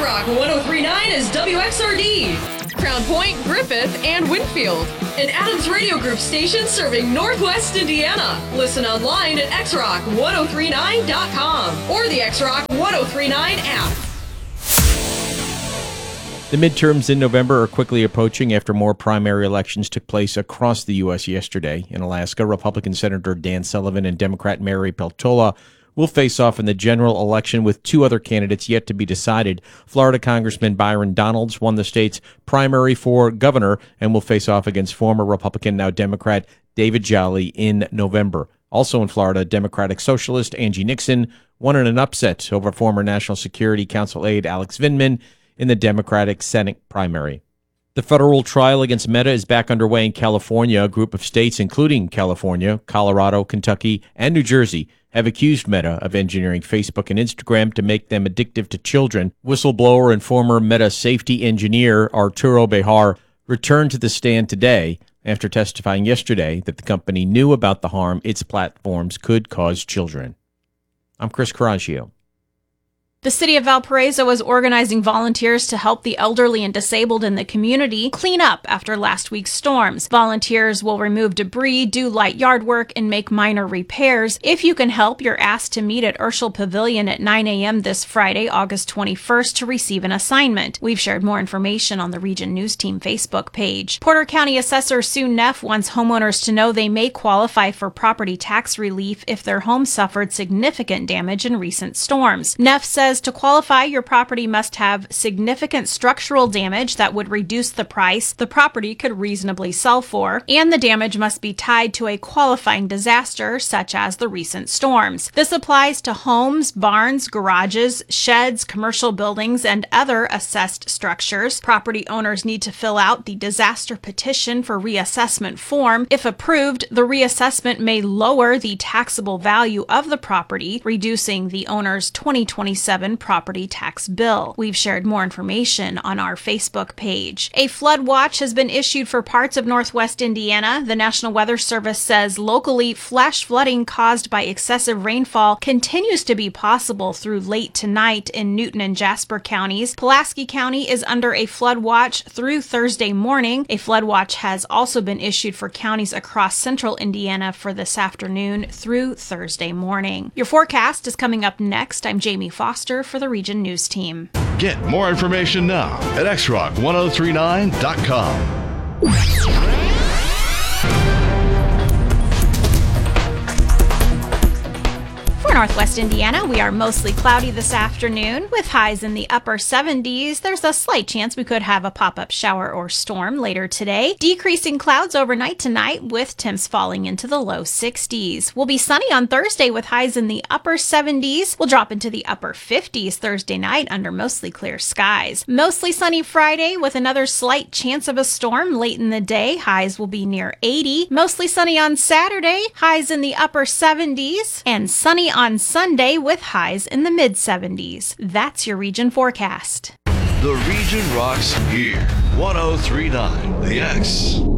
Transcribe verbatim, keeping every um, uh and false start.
X-Rock one oh three point nine is W X R D. Crown Point, Griffith, and Winfield. An Adams Radio Group station serving Northwest Indiana. Listen online at x rock ten thirty-nine dot com or the X-Rock ten thirty-nine app. The midterms in November are quickly approaching after more primary elections took place across the U S yesterday. In Alaska, Republican Senator Dan Sullivan and Democrat Mary Peltola will face off in the general election with two other candidates yet to be decided. Florida Congressman Byron Donalds won the state's primary for governor and will face off against former Republican, now Democrat, David Jolly in November. Also in Florida, Democratic Socialist Angie Nixon won in an upset over former National Security Council aide Alex Vindman in the Democratic Senate primary. The federal trial against Meta is back underway in California. A group of states, including California, Colorado, Kentucky, and New Jersey, have accused Meta of engineering Facebook and Instagram to make them addictive to children. Whistleblower and former Meta safety engineer Arturo Bejar returned to the stand today after testifying yesterday that the company knew about the harm its platforms could cause children. I'm Chris Coraggio. The city of Valparaiso is organizing volunteers to help the elderly and disabled in the community clean up after last week's storms. Volunteers will remove debris, do light yard work, and make minor repairs. If you can help, you're asked to meet at Urschel Pavilion at nine a.m. this Friday, August twenty-first, to receive an assignment. We've shared more information on the Region News Team Facebook page. Porter County Assessor Sue Neff wants homeowners to know they may qualify for property tax relief if their home suffered significant damage in recent storms. Neff says to qualify, your property must have significant structural damage that would reduce the price the property could reasonably sell for, and the damage must be tied to a qualifying disaster such as the recent storms. This applies to homes, barns, garages, sheds, commercial buildings, and other assessed structures. Property owners need to fill out the disaster petition for reassessment form. If approved, the reassessment may lower the taxable value of the property, reducing the owner's twenty twenty-seven property tax bill. We've shared more information on our Facebook page. A flood watch has been issued for parts of northwest Indiana. The National Weather Service says locally flash flooding caused by excessive rainfall continues to be possible through late tonight in Newton and Jasper counties. Pulaski County is under a flood watch through Thursday morning. A flood watch has also been issued for counties across central Indiana for this afternoon through Thursday morning. Your forecast is coming up next. I'm Jamie Foster for the Region News Team. Get more information now at x rock ten thirty-nine dot com. For Northwest Indiana, we are mostly cloudy this afternoon with highs in the upper seventies. There's a slight chance we could have a pop-up shower or storm later today. Decreasing clouds overnight tonight with temps falling into the low sixties. We'll be sunny on Thursday with highs in the upper seventies. We'll drop into the upper fifties Thursday night under mostly clear skies. Mostly sunny Friday with another slight chance of a storm late in the day. Highs will be near eighty. Mostly sunny on Saturday. Highs in the upper seventies. And sunny on Sunday with highs in the mid seventies. That's your region forecast. The region rocks here. ten thirty-nine The X.